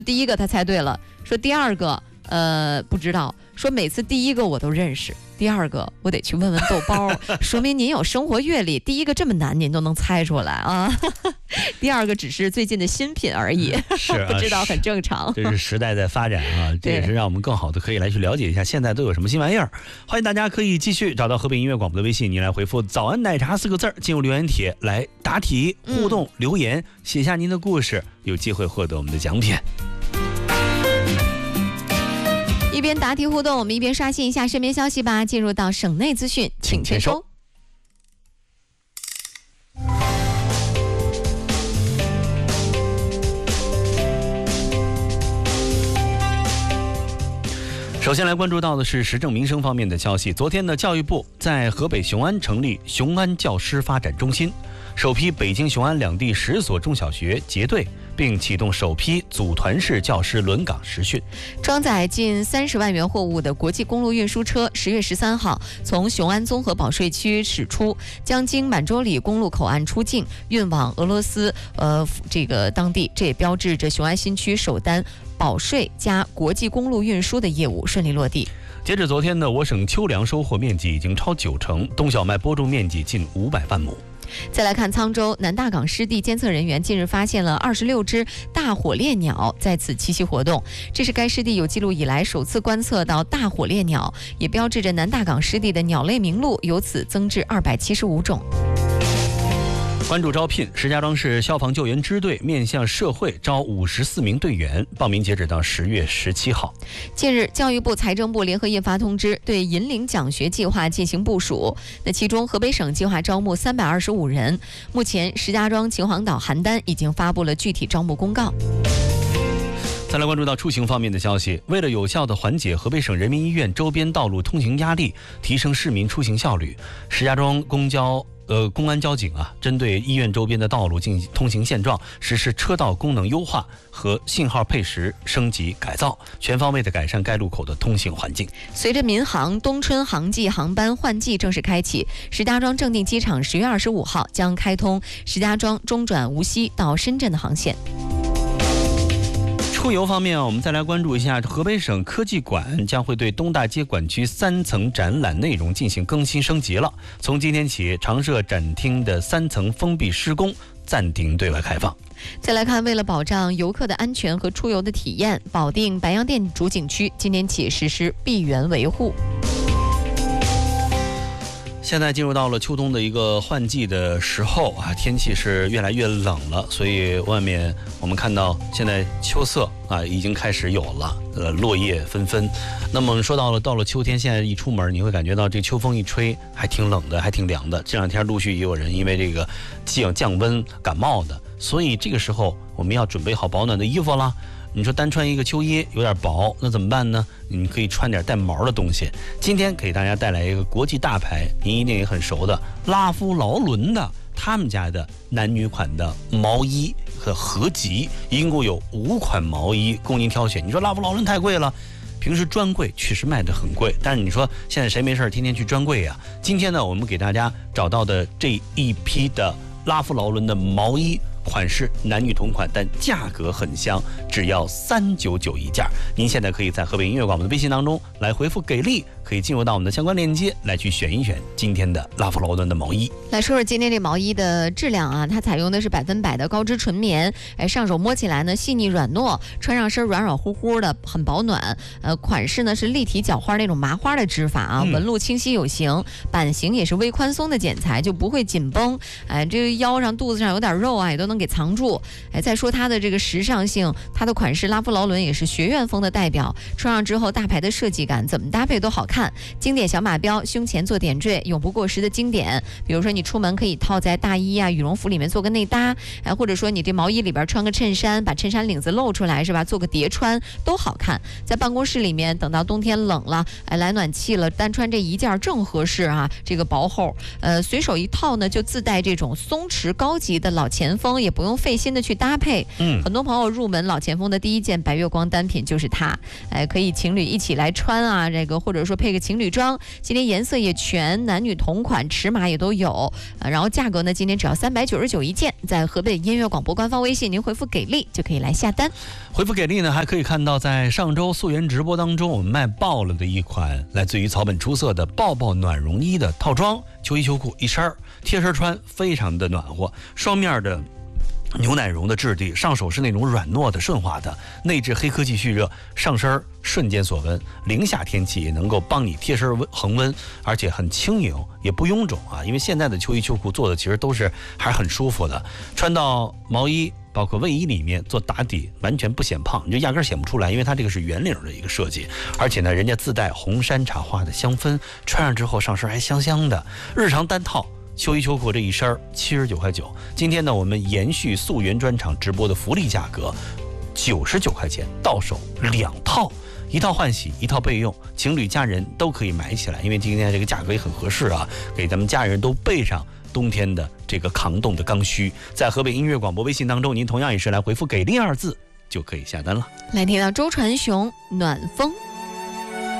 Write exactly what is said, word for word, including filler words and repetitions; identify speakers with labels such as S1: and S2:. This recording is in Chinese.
S1: 第一个他猜对了，说第二个呃不知道，说每次第一个我都认识，第二个我得去问问豆包，说明您有生活阅历。第一个这么难您都能猜出来啊，第二个只是最近的新品而已，
S2: 是、啊、
S1: 不知道很正常。
S2: 这是时代在发展啊，这也是让我们更好的可以来去了解一下现在都有什么新玩意儿。欢迎大家可以继续找到河北音乐广播的微信，您来回复早安奶茶四个字进入留言帖来答题互动、嗯、留言，写下您的故事，有机会获得我们的奖品。
S1: 一边答题互动，我们一边刷新一下身边消息吧。进入到省内资讯，请签收。
S2: 首先来关注到的是时政民生方面的消息。昨天呢，教育部在河北雄安成立雄安教师发展中心，首批北京雄安两地十所中小学结对，并启动首批组团式教师轮岗实训。
S1: 装载近三十万元货物的国际公路运输车十月十三号从雄安综合保税区驶出，将经满洲里公路口岸出境，运往俄罗斯呃这个当地。这也标志着雄安新区首单保税加国际公路运输的业务顺利落地。
S2: 截至昨天呢，我省秋粮收获面积已经超九成，冬小麦播种面积近五百万亩。
S1: 再来看沧州南大港湿地监测人员近日发现了二十六只大火烈鸟在此栖息活动，这是该湿地有记录以来首次观测到大火烈鸟，也标志着南大港湿地的鸟类名录由此增至二百七十五种。
S2: 关注招聘，石家庄市消防救援支队面向社会招五十四名队员，报名截止到十月十七号。
S1: 近日，教育部、财政部联合印发通知，对引领奖学计划进行部署。那其中，河北省计划招募三百二十五人。目前，石家庄、秦皇岛、邯郸已经发布了具体招募公告。
S2: 再来关注到出行方面的消息，为了有效地缓解河北省人民医院周边道路通行压力，提升市民出行效率，石家庄公交呃公安交警啊，针对医院周边的道路进行通行现状，实施车道功能优化和信号配时升级改造，全方位的改善该路口的通行环境。
S1: 随着民航冬春航季航班换季正式开启，石家庄正定机场十月二十五号将开通石家庄中转无锡到深圳的航线。
S2: 出游方面，我们再来关注一下，河北省科技馆将会对东大街馆区三层展览内容进行更新升级了。从今天起，常设展厅的三层封闭施工暂停对外开放。
S1: 再来看，为了保障游客的安全和出游的体验，保定白洋淀主景区今天起实施闭园维护。
S2: 现在进入到了秋冬的一个换季的时候啊，天气是越来越冷了，所以外面我们看到现在秋色啊已经开始有了，呃，落叶纷纷。那么说到了到了秋天，现在一出门你会感觉到这秋风一吹，还挺冷的，还挺凉的。这两天陆续也有人因为这个降降温感冒的，所以这个时候我们要准备好保暖的衣服啦。你说单穿一个秋衣有点薄，那怎么办呢？你可以穿点带毛的东西。今天给大家带来一个国际大牌，您一定也很熟的拉夫劳伦的他们家的男女款的毛衣和合集，一共有五款毛衣供您挑选。你说拉夫劳伦太贵了，平时专柜确实卖得很贵，但是你说现在谁没事天天去专柜呀？今天呢，我们给大家找到的这一批的拉夫劳伦的毛衣，款式男女同款，但价格很香，只要三百九十九一件。您现在可以在河北音乐广播的微信当中来回复给力，可以进入到我们的相关链接来去选一选今天的拉夫劳伦的毛衣。
S1: 来说说今天这毛衣的质量啊，它采用的是百分百的高织纯棉，哎，上手摸起来呢细腻软糯，穿上身软软乎乎的，很保暖。呃，款式呢是立体角花那种麻花的织法啊，纹路清晰有型，版型也是微宽松的剪裁，就不会紧绷。哎，这个腰上、肚子上有点肉啊，也都能给藏住。哎，再说它的这个时尚性，它的款式拉夫劳伦也是学院风的代表，穿上之后大牌的设计感，怎么搭配都好看。经典小马标，胸前做点缀，永不过时的经典。比如说你出门可以套在大衣啊、羽绒服里面做个内搭，哎，或者说你这毛衣里边穿个衬衫，把衬衫领子露出来是吧？做个叠穿都好看。在办公室里面，等到冬天冷了，哎，来暖气了，单穿这一件正合适啊。这个薄厚，呃，随手一套呢，就自带这种松弛高级的老前锋，也不用费心的去搭配。嗯，很多朋友入门老前锋的第一件白月光单品就是它，哎，可以情侣一起来穿啊，这个或者说配个情侣装，今天颜色也全，男女同款，尺码也都有。呃，然后价格呢，今天只要三百九十九一件，在河北音乐广播官方微信，您回复给力就可以来下单。
S2: 回复给力呢，还可以看到在上周溯源直播当中，我们卖爆了的一款来自于草本出色的抱抱暖绒衣的套装，秋衣秋裤一身儿，贴身穿，非常的暖和，双面的牛奶绒的质地，上手是那种软糯的顺滑的，内置黑科技蓄热，上身瞬间锁温，零下天气也能够帮你贴身温恒温，而且很轻盈，也不臃肿啊。因为现在的秋衣秋裤做的其实都是还是很舒服的，穿到毛衣包括卫衣里面做打底，完全不显胖，你就压根显不出来，因为它这个是圆领的一个设计，而且呢，人家自带红山茶花的香氛，穿上之后上身还香香的。日常单套秋衣秋裤这一身七十九块九，今天呢，我们延续溯源专场直播的福利价格，九十九块钱到手两套，一套换洗，一套备用，情侣家人都可以买起来，因为今天这个价格也很合适啊，给咱们家人都备上冬天的这个抗冻的刚需。在河北音乐广播微信当中，您同样也是来回复给力二字就可以下单了。
S1: 来听到周传雄暖风。